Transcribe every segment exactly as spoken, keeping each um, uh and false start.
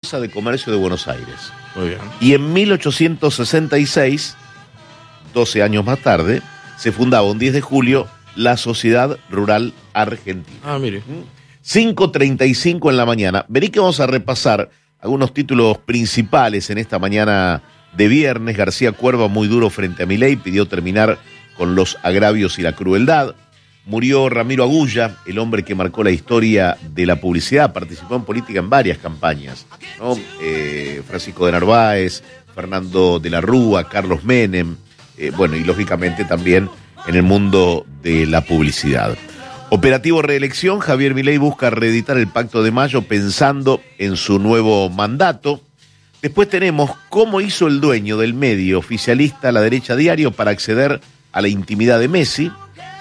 Bolsa de Comercio de Buenos Aires. Muy bien. Y en mil ochocientos sesenta y seis, doce años más tarde, se fundaba un diez de julio la Sociedad Rural Argentina. Ah, mire. cinco treinta y cinco en la mañana. Vení que vamos a repasar algunos títulos principales en esta mañana de viernes. García Cuerva, muy duro frente a Milei, pidió terminar con los agravios y la crueldad. Murió Ramiro Agulla, el hombre que marcó la historia de la publicidad. Participó en política en varias campañas, ¿no? Eh, Francisco de Narváez, Fernando de la Rúa, Carlos Menem, eh, bueno, y lógicamente también en el mundo de la publicidad. Operativo reelección, Javier Milei busca reeditar el Pacto de Mayo pensando en su nuevo mandato. Después tenemos cómo hizo el dueño del medio oficialista La Derecha Diario para acceder a la intimidad de Messi.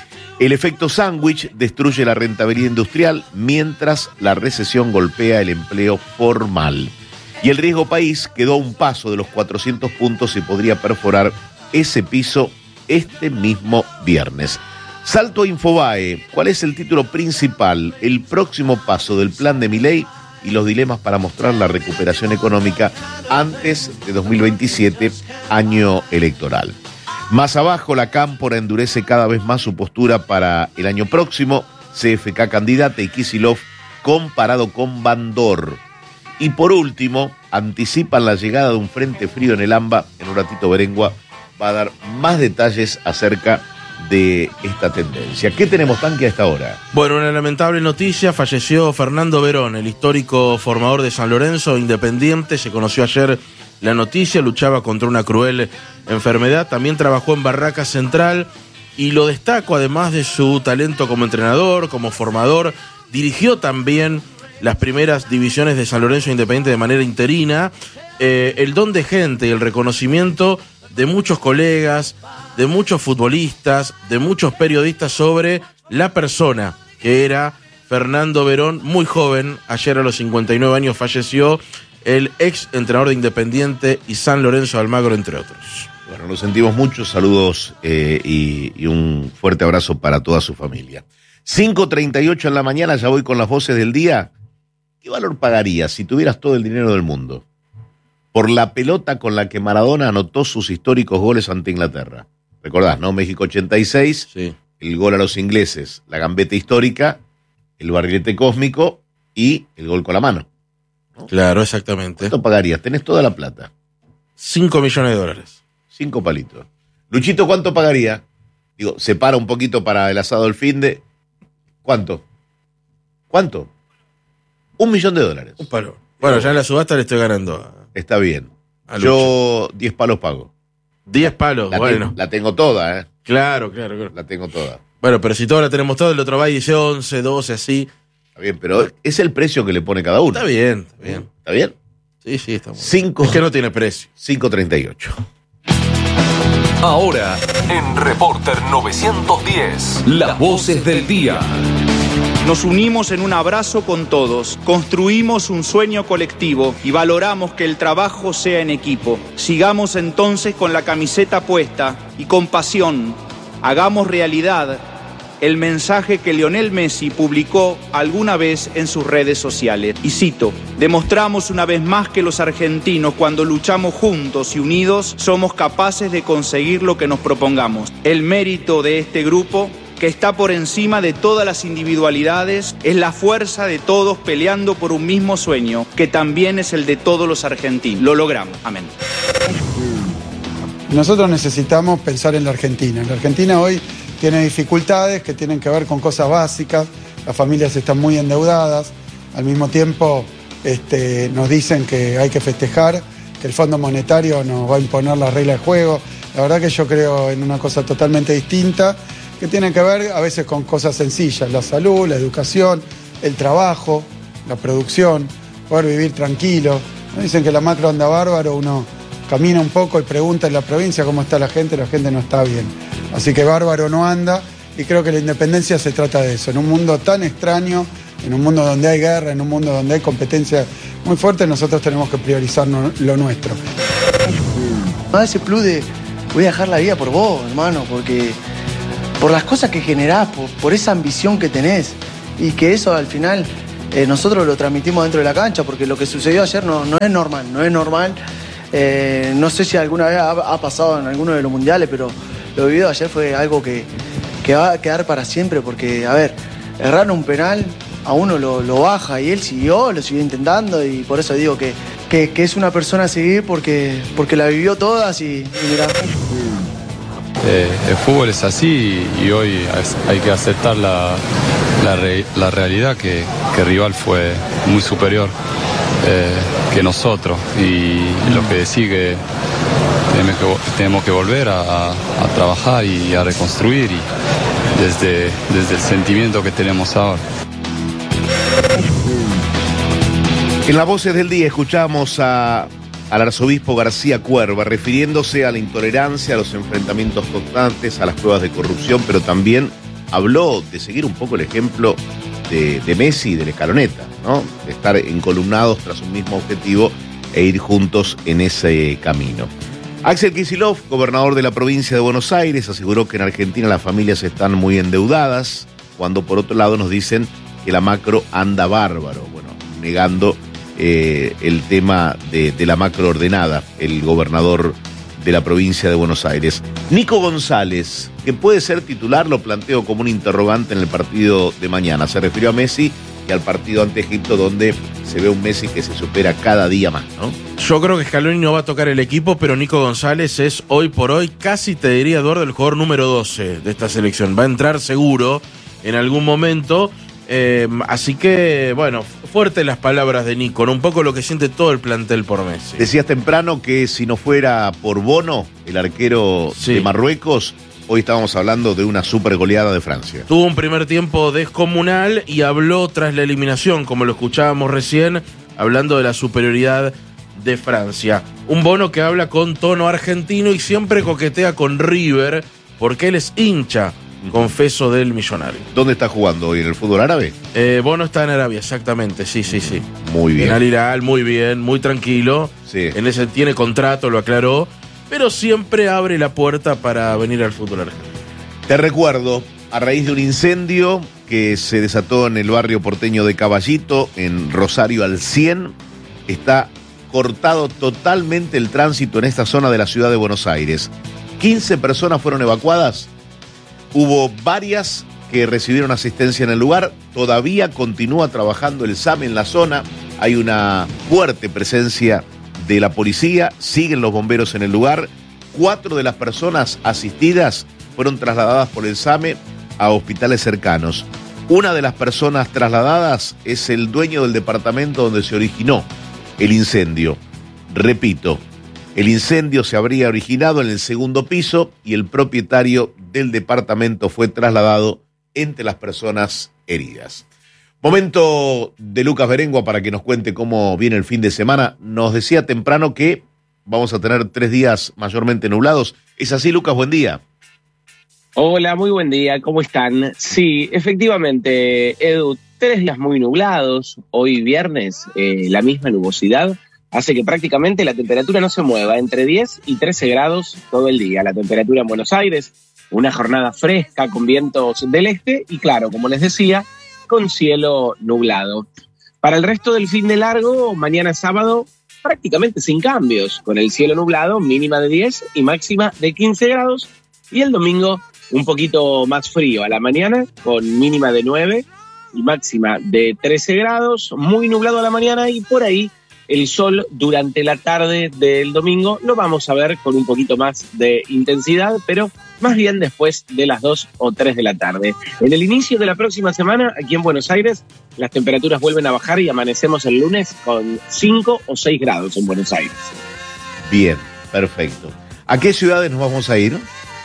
El efecto sándwich destruye la rentabilidad industrial mientras la recesión golpea el empleo formal. Y el riesgo país quedó a un paso de los cuatrocientos puntos y podría perforar ese piso este mismo viernes. Salto a Infobae. ¿Cuál es el título principal? El próximo paso del plan de Milei y los dilemas para mostrar la recuperación económica antes de dos mil veintisiete, año electoral. Más abajo, la Cámpora endurece cada vez más su postura para el año próximo. C F K candidata y Kicillof comparado con Bandor. Y por último, anticipan la llegada de un frente frío en el AMBA. En un ratito Berengua va a dar más detalles acerca de esta tendencia. ¿Qué tenemos, Tanque, a esta hora? Bueno, una lamentable noticia. Falleció Fernando Verón, el histórico formador de San Lorenzo, Independiente. Se conoció ayer la noticia, luchaba contra una cruel enfermedad. También trabajó en Barraca Central y lo destaco, además de su talento como entrenador, como formador. Dirigió también las primeras divisiones de San Lorenzo Independiente de manera interina. Eh, el don de gente y el reconocimiento de muchos colegas, de muchos futbolistas, de muchos periodistas sobre la persona que era Fernando Verón, muy joven. Ayer a los cincuenta y nueve años falleció el ex entrenador de Independiente y San Lorenzo de Almagro, entre otros. Bueno, lo sentimos mucho, saludos eh, y, y un fuerte abrazo para toda su familia. cinco treinta y ocho en la mañana, ya voy con las voces del día. ¿Qué valor pagarías si tuvieras todo el dinero del mundo por la pelota con la que Maradona anotó sus históricos goles ante Inglaterra? Recordás, ¿no? México ochenta y seis, Sí. El gol a los ingleses, la gambeta histórica, el barrilete cósmico y el gol con la mano. Claro, exactamente. ¿Cuánto pagarías? Tenés toda la plata. Cinco millones de dólares. Cinco palitos. Luchito, ¿cuánto pagaría? Digo, separa un poquito para el asado del finde. ¿Cuánto? ¿Cuánto? Un millón de dólares. Un palo. Bueno, ya en la subasta le estoy ganando a, Está bien. a Yo diez palos pago. Diez palos, La, bueno. te- la tengo toda, ¿eh? Claro, claro, claro. La tengo toda. Bueno, pero si todos la tenemos toda, el otro va y dice once, doce, así. Está bien, pero es el precio que le pone cada uno. Está bien, está bien. ¿Está bien? Sí, sí, está bien. Cinco. Es que no tiene precio. cinco treinta y ocho. Ahora, en Reporter novecientos diez, las voces del día. Nos unimos en un abrazo con todos, construimos un sueño colectivo y valoramos que el trabajo sea en equipo. Sigamos entonces con la camiseta puesta y con pasión, hagamos realidad el mensaje que Lionel Messi publicó alguna vez en sus redes sociales. Y cito, demostramos una vez más que los argentinos, cuando luchamos juntos y unidos, somos capaces de conseguir lo que nos propongamos. El mérito de este grupo, que está por encima de todas las individualidades, es la fuerza de todos peleando por un mismo sueño, que también es el de todos los argentinos. Lo logramos. Amén. Nosotros necesitamos pensar en la Argentina. La Argentina hoy tiene dificultades que tienen que ver con cosas básicas. Las familias están muy endeudadas. Al mismo tiempo este, nos dicen que hay que festejar, que el Fondo Monetario nos va a imponer las reglas de juego. La verdad que yo creo en una cosa totalmente distinta, que tiene que ver a veces con cosas sencillas, la salud, la educación, el trabajo, la producción, poder vivir tranquilo. Nos dicen que la macro anda bárbaro, uno camina un poco y pregunta en la provincia cómo está la gente, la gente no está bien. Así que bárbaro no anda, y creo que la independencia se trata de eso. En un mundo tan extraño, en un mundo donde hay guerra, en un mundo donde hay competencia muy fuerte, nosotros tenemos que priorizar no- lo nuestro. No, ese plus de voy a dejar la vida por vos, hermano, porque por las cosas que generás, por, por esa ambición que tenés, y que eso al final eh, nosotros lo transmitimos dentro de la cancha, porque lo que sucedió ayer no, no es normal, no es normal. Eh, no sé si alguna vez ha, ha pasado en alguno de los mundiales, pero lo vivido ayer fue algo que, que va a quedar para siempre, porque, a ver, errar un penal a uno lo, lo baja y él siguió, lo siguió intentando, y por eso digo que, que, que es una persona a seguir porque, porque la vivió todas y, y mirá. Eh, el fútbol es así y hoy hay que aceptar la, la, re, la realidad que, que el rival fue muy superior eh, que nosotros, y lo que sigue tenemos que, tenemos que volver a, a trabajar y a reconstruir, y desde, desde el sentimiento que tenemos ahora. En las voces del día escuchamos a al arzobispo García Cuerva, refiriéndose a la intolerancia, a los enfrentamientos constantes, a las pruebas de corrupción, pero también habló de seguir un poco el ejemplo de, de Messi y de la Escaloneta, ¿no? De estar encolumnados tras un mismo objetivo e ir juntos en ese camino. Axel Kicillof, gobernador de la provincia de Buenos Aires, aseguró que en Argentina las familias están muy endeudadas, cuando por otro lado nos dicen que la macro anda bárbaro, bueno, negando Eh, el tema de, de la macroordenada, el gobernador de la provincia de Buenos Aires. Nico González, que puede ser titular, lo planteo como un interrogante en el partido de mañana. Se refirió a Messi y al partido ante Egipto, donde se ve un Messi que se supera cada día más, ¿no? Yo creo que Scaloni no va a tocar el equipo, pero Nico González es hoy por hoy, casi te diría, Eduardo, el jugador número doce de esta selección. Va a entrar seguro en algún momento. Eh, así que, bueno, fuertes las palabras de Nico, ¿no? Un poco lo que siente todo el plantel por Messi. Decías temprano que si no fuera por Bono, el arquero sí. de Marruecos, hoy estábamos hablando de una super goleada de Francia. Tuvo un primer tiempo descomunal y habló tras la eliminación, como lo escuchábamos recién, hablando de la superioridad de Francia. Un Bono que habla con tono argentino y siempre coquetea con River, porque él es hincha, confeso, del Millonario. ¿Dónde está jugando hoy? ¿En el fútbol árabe? Eh, Bono está en Arabia, exactamente, sí, sí, sí. Muy bien. En Al Hilal, muy bien, muy tranquilo. Sí. En ese tiene contrato, lo aclaró, pero siempre abre la puerta para venir al fútbol argentino. Te recuerdo, a raíz de un incendio que se desató en el barrio porteño de Caballito, en Rosario al cien, está cortado totalmente el tránsito en esta zona de la ciudad de Buenos Aires. quince personas fueron evacuadas. Hubo varias que recibieron asistencia en el lugar. Todavía continúa trabajando el S A M en la zona. Hay una fuerte presencia de la policía. Siguen los bomberos en el lugar. Cuatro de las personas asistidas fueron trasladadas por el S A M a hospitales cercanos. Una de las personas trasladadas es el dueño del departamento donde se originó el incendio. Repito, el incendio se habría originado en el segundo piso y el propietario del departamento fue trasladado entre las personas heridas. Momento de Lucas Berengua para que nos cuente cómo viene el fin de semana. Nos decía temprano que vamos a tener tres días mayormente nublados. ¿Es así, Lucas? Buen día. Hola, muy buen día. ¿Cómo están? Sí, efectivamente, Edu, tres días muy nublados. Hoy viernes, eh, la misma nubosidad hace que prácticamente la temperatura no se mueva, entre diez y trece grados todo el día. La temperatura en Buenos Aires, una jornada fresca con vientos del este y claro, como les decía, con cielo nublado. Para el resto del fin de largo, mañana sábado, prácticamente sin cambios, con el cielo nublado, mínima de diez y máxima de quince grados, y el domingo un poquito más frío a la mañana, con mínima de nueve y máxima de trece grados, muy nublado a la mañana y por ahí el sol durante la tarde del domingo lo vamos a ver con un poquito más de intensidad, pero más bien después de las dos o tres de la tarde. En el inicio de la próxima semana, aquí en Buenos Aires, las temperaturas vuelven a bajar y amanecemos el lunes con cinco o seis grados en Buenos Aires. Bien, perfecto. ¿A qué ciudades nos vamos a ir?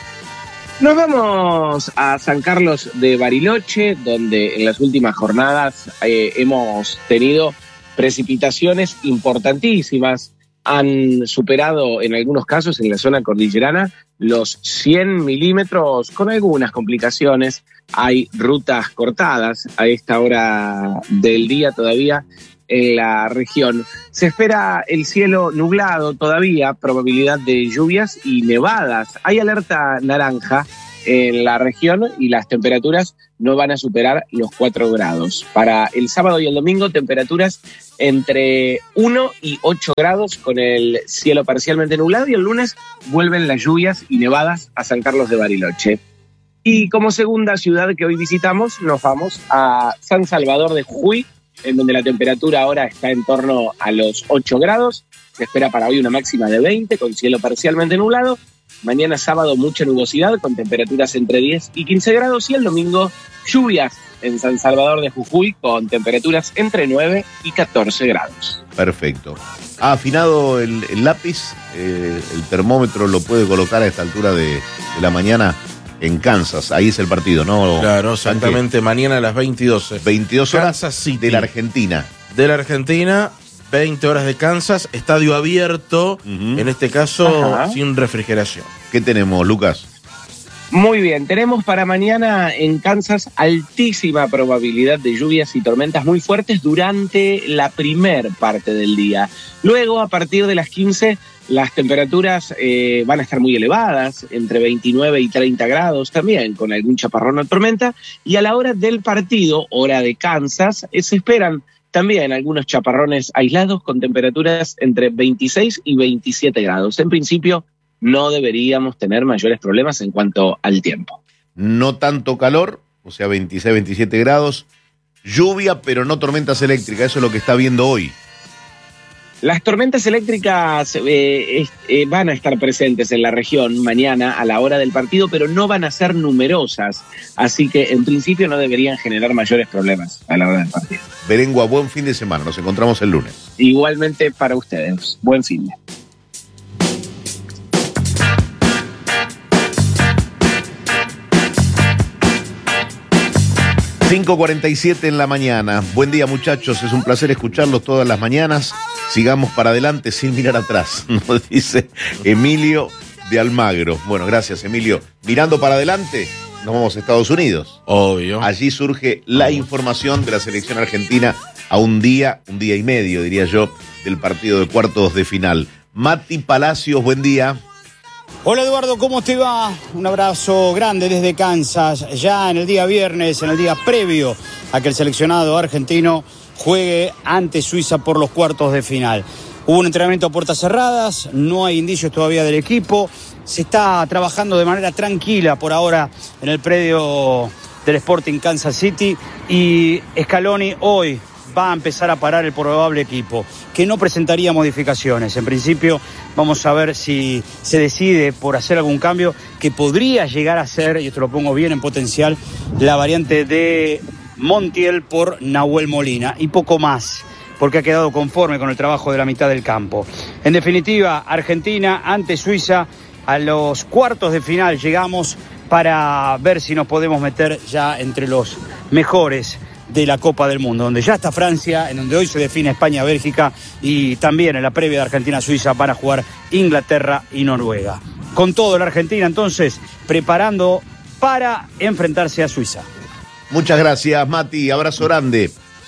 Nos vamos a San Carlos de Bariloche, donde en las últimas jornadas eh, hemos tenido precipitaciones importantísimas. Han superado en algunos casos en la zona cordillerana los cien milímetros con algunas complicaciones. Hay rutas cortadas a esta hora del día todavía en la región. Se espera el cielo nublado todavía, probabilidad de lluvias y nevadas. Hay alerta naranja en la región y las temperaturas no van a superar los cuatro grados. Para el sábado y el domingo, temperaturas entre uno y ocho grados con el cielo parcialmente nublado, y el lunes vuelven las lluvias y nevadas a San Carlos de Bariloche. Y como segunda ciudad que hoy visitamos, nos vamos a San Salvador de Jujuy, en donde la temperatura ahora está en torno a los ocho grados. Se espera para hoy una máxima de veinte, con cielo parcialmente nublado. Mañana sábado mucha nubosidad, con temperaturas entre diez y quince grados. Y el domingo lluvias en San Salvador de Jujuy, con temperaturas entre nueve y catorce grados. Perfecto. ¿Ha afinado el, el lápiz? Eh, el termómetro lo puede colocar a esta altura de, de la mañana en Kansas. Ahí es el partido, ¿no? Claro, exactamente. Mañana a las veintidós. veintidós horas Kansas City. De la Argentina. De la Argentina, veinte horas de Kansas. Estadio abierto, uh-huh. En este caso, ajá, sin refrigeración. ¿Qué tenemos, Lucas? Muy bien, tenemos para mañana en Kansas altísima probabilidad de lluvias y tormentas muy fuertes durante la primer parte del día. Luego, a partir de las quince, las temperaturas eh, van a estar muy elevadas, entre veintinueve y treinta grados también, con algún chaparrón o tormenta. Y a la hora del partido, hora de Kansas, eh, se esperan también algunos chaparrones aislados con temperaturas entre veintiséis y veintisiete grados. En principio, no deberíamos tener mayores problemas en cuanto al tiempo. No tanto calor, o sea, veintiséis, veintisiete grados. Lluvia, pero no tormentas eléctricas. Eso es lo que está viendo hoy. Las tormentas eléctricas eh, es, eh, van a estar presentes en la región mañana a la hora del partido, pero no van a ser numerosas. Así que, en principio, no deberían generar mayores problemas a la hora del partido. Berengua, buen fin de semana. Nos encontramos el lunes. Igualmente para ustedes. Buen fin de semana. cinco cuarenta y siete en la mañana. Buen día, muchachos. Es un placer escucharlos todas las mañanas. Sigamos para adelante sin mirar atrás, nos dice Emilio de Almagro. Bueno, gracias, Emilio. Mirando para adelante, nos vamos a Estados Unidos. Obvio. Allí surge la información de la selección argentina a un día, un día y medio, diría yo, del partido de cuartos de final. Mati Palacios, buen día. Hola Eduardo, ¿cómo te va? Un abrazo grande desde Kansas, ya en el día viernes, en el día previo a que el seleccionado argentino juegue ante Suiza por los cuartos de final. Hubo un entrenamiento a puertas cerradas, no hay indicios todavía del equipo, se está trabajando de manera tranquila por ahora en el predio del Sporting Kansas City, y Scaloni hoy va a empezar a parar el probable equipo, que no presentaría modificaciones. En principio vamos a ver si se decide por hacer algún cambio, que podría llegar a ser, y esto lo pongo bien en potencial, la variante de Montiel por Nahuel Molina, y poco más, porque ha quedado conforme con el trabajo de la mitad del campo. En definitiva, Argentina ante Suiza, a los cuartos de final llegamos para ver si nos podemos meter ya entre los mejores de la Copa del Mundo, donde ya está Francia, en donde hoy se define España-Bélgica, y también en la previa de Argentina-Suiza van a jugar Inglaterra y Noruega. Con todo, la Argentina entonces preparando para enfrentarse a Suiza. Muchas gracias, Mati. Abrazo grande.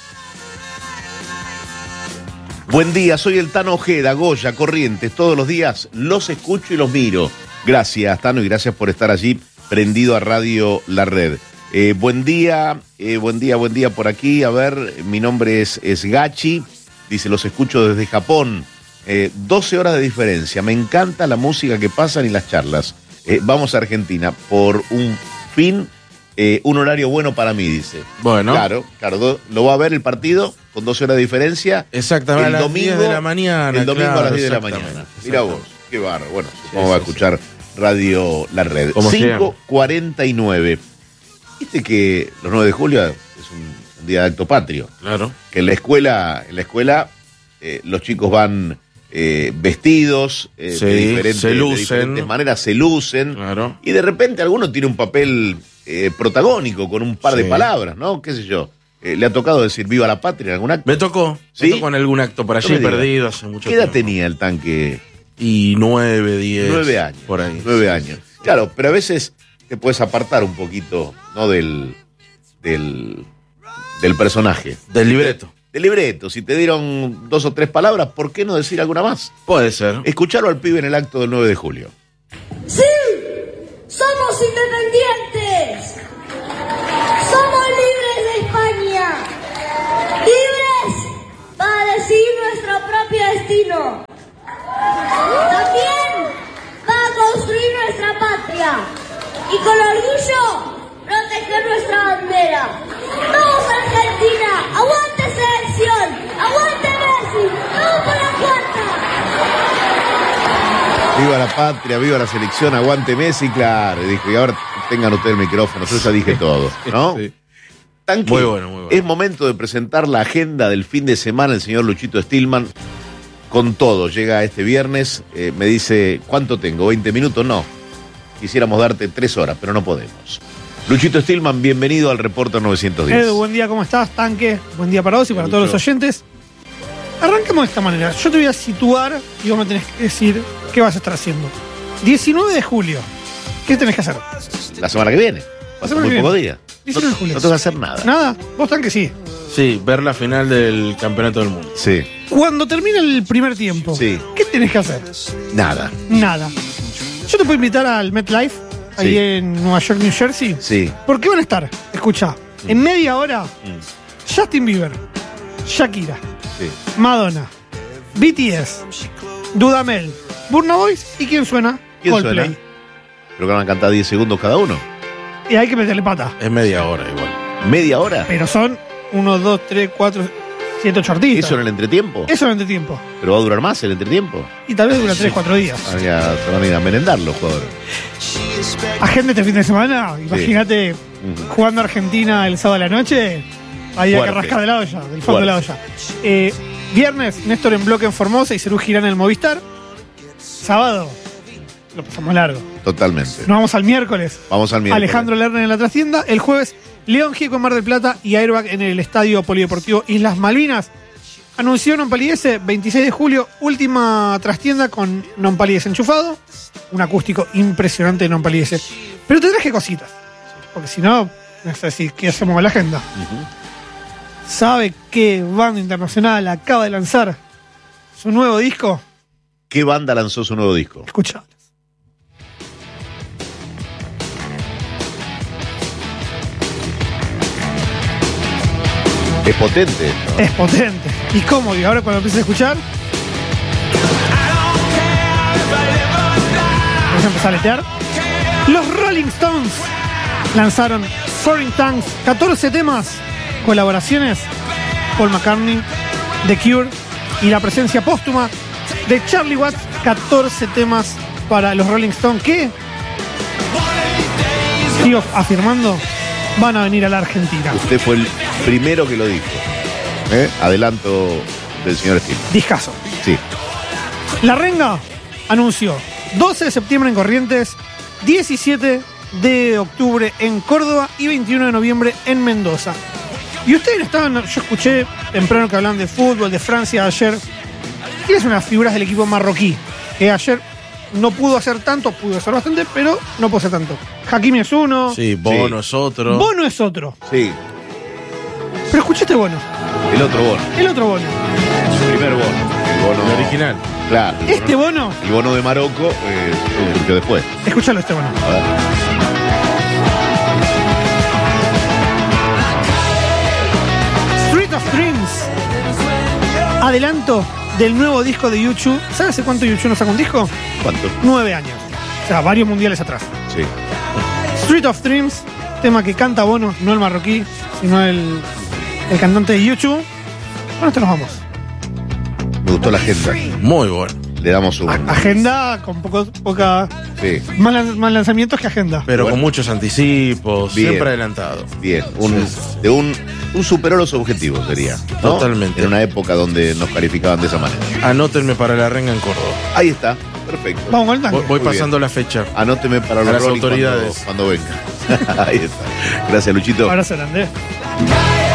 Buen día, soy el Tano Ojeda, Goya, Corrientes. Todos los días los escucho y los miro. Gracias, Tano, y gracias por estar allí prendido a Radio La Red. Eh, buen día, eh, buen día, buen día por aquí. A ver, mi nombre es, es Gachi. Dice, los escucho desde Japón. Eh, doce horas de diferencia. Me encanta la música que pasan y las charlas. Eh, vamos a Argentina por un fin, eh, un horario bueno para mí, dice. Bueno. Claro, claro. Do, lo va a ver el partido con doce horas de diferencia. Exactamente, el a las domingo, diez de la mañana. El domingo claro, a las diez de la mañana. Mira vos, qué barro. Bueno, sí, vamos sí, a escuchar sí. Radio La Red. Como cinco cuarenta y nueve. Viste que los nueve de julio es un, un día de acto patrio. Claro. Que en la escuela, en la escuela eh, los chicos van eh, vestidos eh, sí, de, diferentes, se lucen. de diferentes maneras, se lucen. Claro. Y de repente alguno tiene un papel eh, protagónico con un par sí. de palabras, ¿no? ¿Qué sé yo? Eh, ¿Le ha tocado decir viva la patria en algún acto? Me tocó. ¿Sí? Me tocó en algún acto por allí, no perdido hace mucho tiempo. ¿Qué edad tenía el tanque? Y nueve, diez. Nueve años. Por ahí. Nueve años. Claro, pero a veces te puedes apartar un poquito, ¿no? Del, del, del personaje. Del libreto. Del libreto. Si te dieron dos o tres palabras, ¿por qué no decir alguna más? Puede ser. Escucharlo al pibe en el acto del nueve de julio. ¡Sí! ¡Somos Somos independientes. Somos libres de España. Libres para decidir nuestro propio destino. También para construir nuestra patria. Y con orgullo proteger nuestra bandera. ¡Vamos Argentina! ¡Aguante selección! ¡Aguante Messi! ¡Vamos por la cuarta! Viva la patria, viva la selección, aguante Messi, claro. Y dijo, y ahora tengan ustedes el micrófono, yo ya dije todo, ¿no? Sí. Tanque, Muy bueno, muy bueno. Es momento de presentar la agenda del fin de semana. El señor Luchito Stillman, con todo, llega este viernes, eh, me dice, ¿cuánto tengo? ¿veinte minutos? No. Quisiéramos darte tres horas, pero no podemos. Luchito Stillman, bienvenido al Reporter novecientos diez. Edu, buen día, ¿cómo estás? Tanque, buen día para vos y para Lucho. todos los oyentes. Arranquemos de esta manera. Yo te voy a situar y vos me tenés que decir qué vas a estar haciendo. diecinueve de julio, ¿qué tenés que hacer? La semana que viene. Pasa semana muy que poco viene. día. diecinueve de julio. No tengo que hacer nada. ¿Nada? ¿Vos, Tanque, sí? Sí, ver la final del Campeonato del Mundo. Sí, Cuando termine el primer tiempo, Sí. ¿qué tenés que hacer? nada. Nada. Yo te puedo invitar al MetLife, ahí Sí. en Nueva York, New Jersey. Sí. ¿Por qué van a estar? Escucha, en media hora, Justin Bieber, Shakira, Sí. Madonna, B T S, Dudamel, Burna Boys y ¿quién suena? ¿Quién Coldplay. suena? Pero que van a cantar diez segundos cada uno. Y hay que meterle pata. Es media hora igual. ¿Media hora? Pero son uno, dos, tres, cuatro, siete, ocho artistas. ¿Eso en el entretiempo? Eso en el entretiempo. ¿Pero va a durar más el entretiempo? Y tal vez dura tres, cuatro días. Ah, ya se van a ir a merendar los jugadores. Agenda este fin de semana, imagínate Ujú. jugando Argentina el sábado a la noche, ahí hay que Fuerte. rascar de la olla, del fondo de la olla. Eh, viernes, Néstor en bloque en Formosa y Cerú Girán en el Movistar. Sábado, lo pasamos largo. Totalmente. Nos vamos al miércoles. Vamos al miércoles. Alejandro Lerner en la trastienda. El jueves, León Gieco en Mar del Plata y Airbag en el Estadio Polideportivo Islas Malvinas. Anunció Non Palidece, veintiséis de julio, última trastienda con Non Palidece enchufado. Un acústico impresionante de Non Palidece. Pero te traje cositas. Porque si no, no sé si qué hacemos con la agenda. ¿Sabe qué banda internacional acaba de lanzar su nuevo disco? ¿Qué banda lanzó su nuevo disco? Escucha. Es potente esto. Es potente. ¿Y cómo? Y ahora cuando empieces a escuchar, vas a empezar a letear. Los Rolling Stones lanzaron Foreign Tongues, catorce temas, colaboraciones, Paul McCartney, The Cure y la presencia póstuma de Charlie Watts, catorce temas para los Rolling Stones que, sigo afirmando, van a venir a la Argentina. Usted fue el primero que lo dijo. ¿Eh? Adelanto del señor Steve. Discazo. Sí. La Renga anunció doce de septiembre en Corrientes, diecisiete de octubre en Córdoba y veintiuno de noviembre en Mendoza. Y ustedes estaban, yo escuché temprano que hablaban de fútbol, de Francia ayer. ¿Quiénes son las figuras del equipo marroquí? Que ayer no pudo hacer tanto, pudo hacer bastante, pero no pudo hacer tanto. Hakimi es uno. Sí, Bono es otro. Bono es otro. Sí. Pero escuchaste Bono. El otro bono. El otro Bono. El primer bono. El bono El original. Claro. el Este bono, Bono, el bono de Marocco eh, surgió después. escúchalo este Bono. A ver. Street of Dreams. Adelanto del nuevo disco de YouTube. ¿Sabes hace cuánto YouTube no saca un disco? ¿Cuánto? Nueve años. O sea, varios mundiales atrás. Sí. Street of Dreams, tema que canta Bono, no el marroquí, sino el, el cantante de YouTube. Con esto nos vamos. Me gustó la agenda. Muy bueno. Le damos un. Agenda con poco, poca. Sí. Más, lan- más lanzamientos que agenda. Pero Bueno. con muchos anticipos, Bien. siempre adelantado. Bien. Un, de un, un superó los objetivos sería. ¿no? Totalmente. En una época donde nos calificaban de esa manera. Anótenme para la renga en Córdoba. Ahí está. Perfecto. Vamos con el tanque. Voy, voy Muy pasando la fecha. Anóteme para A los las Rolling autoridades. Cuando, cuando venga. Ahí está. Gracias, Luchito. Abrazo grande.